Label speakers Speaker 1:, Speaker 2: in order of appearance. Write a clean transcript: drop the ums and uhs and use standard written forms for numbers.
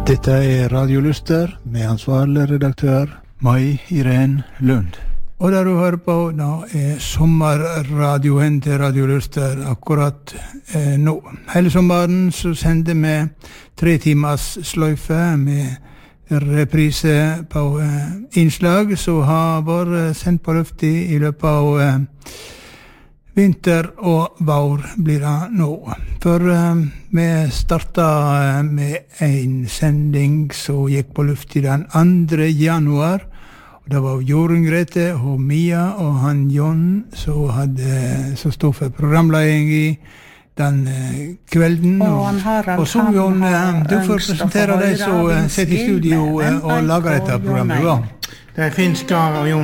Speaker 1: Dette Radio Luster med ansvarlig redaktør Mai Irene Lund. Og der du hører på, da sommerradioen til Radio Luster akkurat nå. Hele sommeren så sender vi 3 timers sløyfe med reprise på innslag, så har vært sendt på lufta i løpet av vinter og vår blir det nå. For vi startet med en sending som gikk på lufta den 2. januar. Og det var Jorunn Grete og Mia og han John som stod for programledning i den kvelden. Og så John, du får presentere deg som sitter i studio og lager dette programmet.
Speaker 2: Det finska och